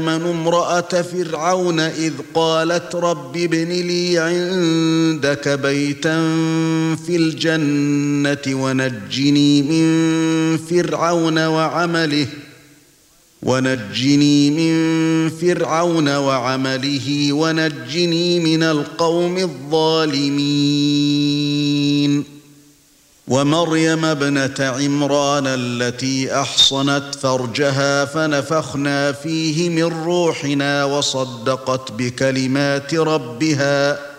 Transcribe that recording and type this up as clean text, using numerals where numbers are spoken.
امرأة فرعون إذ قالت رب ابن لي عندك بيتا في الجنة ونجني من فرعون وعمله ونجني من القوم الظالمين ومريم ابنة عمران التي أحصنت فرجها فنفخنا فيه من روحنا وصدقت بكلمات ربها